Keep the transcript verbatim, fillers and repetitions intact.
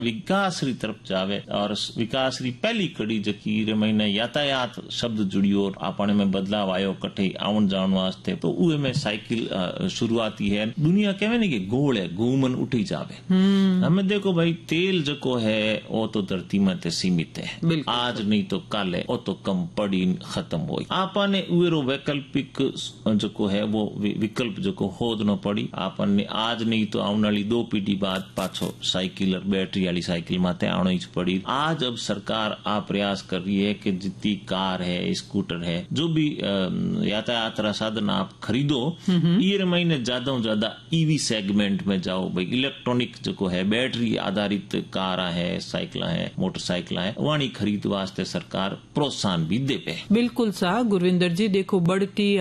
विकास री तरफ जावे और विकास री पहली कड़ी जकी रे महीने यातायात शब्द जुड़ियो आपने में बदलाव आयो कठे आवन जान वास्ते तो उहे में साइकिल शुरुआती है। दुनिया कहवे नहीं कि गोल है घूमन उठी जावे। हमें देखो भाई तेल जको है वो तो धरती में ते सीमित है, आज नहीं तो कल है, वो तो कम पड़ी खत्म हो। आपने उरो वैकल्पिक जको है वो विकल्प जको खोद न पड़ी। आपने आज नहीं तो आने वाली दो पीढ़ी बाद पाछो साइकिल और बैटरी वाली साइकिल माते आना ही पड़ी। आज अब सरकार आ प्रयास कर रही है कि जितनी कार है स्कूटर है जो भी यातायात रा साधन आप खरीदो ये महीने ज्यादा ज्यादा ईवी सेगमेंट में जाओ। भाई इलेक्ट्रॉनिक जो है बैटरी आधारित कार है साइकिल है मोटरसाइकिल है वाणी खरीद वास्ते सरकार प्रोत्साहन भी दे पे। बिल्कुल सा गुरविंदर जी देखो बढ़ती